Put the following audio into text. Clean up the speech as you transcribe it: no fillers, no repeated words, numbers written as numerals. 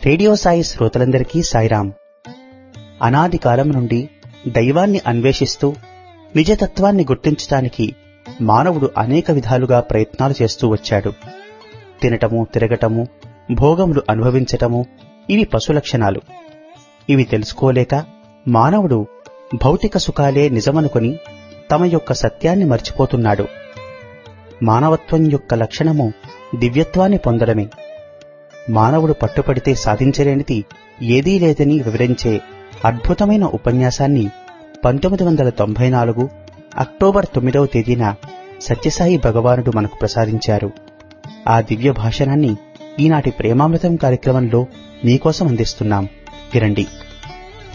Radio Sai శ్రోతలందరికీ సాయిరాం. అనాది కాలం నుండి దైవాన్ని అన్వేషిస్తూ నిజతత్వాన్ని గుర్తించటానికి మానవుడు అనేక విధాలుగా ప్రయత్నాలు చేస్తూ వచ్చాడు. తినటము, తిరగటము, భోగములు అనుభవించటము ఇవి పశు లక్షణాలు. ఇవి తెలుసుకోలేక మానవుడు భౌతిక సుఖాలే నిజమనుకొని తమ యొక్క సత్యాన్ని మర్చిపోతున్నాడు. మానవత్వం యొక్క లక్షణము దివ్యత్వాన్ని పొందడమే. మానవుడు పట్టుపడితే సాధించలేనిది ఏదీ లేదని వివరించే అద్భుతమైన ఉపన్యాసాన్ని 1994 అక్టోబర్ 9వ తేదీన సత్యసాయి భగవానుడు మనకు ప్రసాదించారు. ఆ దివ్య భాషణాన్ని ఈనాటి ప్రేమామృతం కార్యక్రమంలో మీకోసం అందిస్తున్నాం. వినండి.